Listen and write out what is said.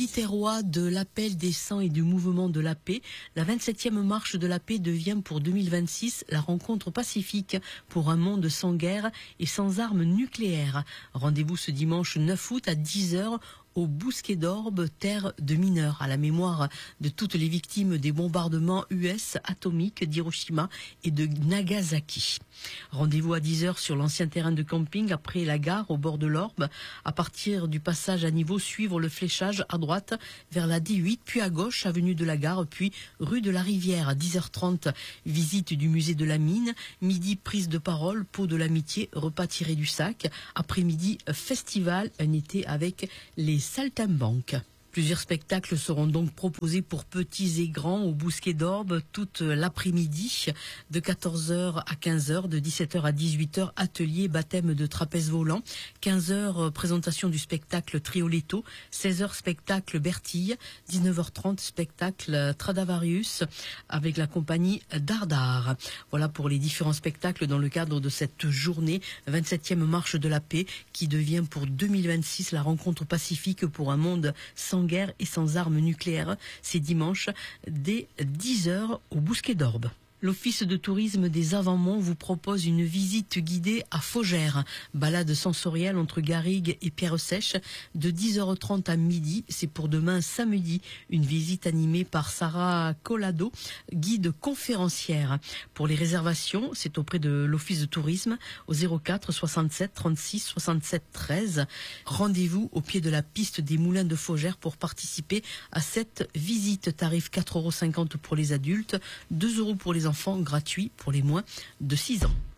Viterrois de l'appel des saints et du mouvement de la paix, la 27e marche de la paix devient pour 2026 la rencontre pacifique pour un monde sans guerre et sans armes nucléaires. Rendez-vous ce dimanche 9 août à 10h au Bousquet d'Orbe, terre de mineurs, à la mémoire de toutes les victimes des bombardements US atomiques d'Hiroshima et de Nagasaki. Rendez-vous à 10h sur l'ancien terrain de camping après la gare au bord de l'Orbe. À partir du passage à niveau, suivre le fléchage à droite vers la D8, puis à gauche, avenue de la Gare, puis rue de la Rivière. À 10h30, visite du musée de la mine. Midi, prise de parole, pot de l'amitié, repas tiré du sac. Après-midi, festival, un été avec les saltimbanques. Plusieurs spectacles seront donc proposés pour petits et grands au Bousquet d'Orbe toute l'après-midi, de 14h à 15h, de 17h à 18h, atelier baptême de trapèze volant, 15h présentation du spectacle Trioletto, 16h spectacle Bertille, 19h30 spectacle Stradivarius avec la compagnie Dardar. Voilà pour les différents spectacles dans le cadre de cette journée 27e marche de la paix qui devient pour 2026 la rencontre pacifique pour un monde sans guerre et sans armes nucléaires. C'est dimanche dès 10h au Bousquet d'Orbe. L'Office de tourisme des Avants-Monts vous propose une visite guidée à Faugères. Balade sensorielle entre Garrigues et Pierre-Sèche de 10h30 à midi. C'est pour demain samedi. Une visite animée par Sarah Collado, guide conférencière. Pour les réservations, c'est auprès de l'Office de tourisme au 04 67 36 67 13. Rendez-vous au pied de la piste des Moulins de Faugères pour participer à cette visite. Tarif 4,50 € pour les adultes, 2 € pour les enfants, gratuit pour les moins de 6 ans.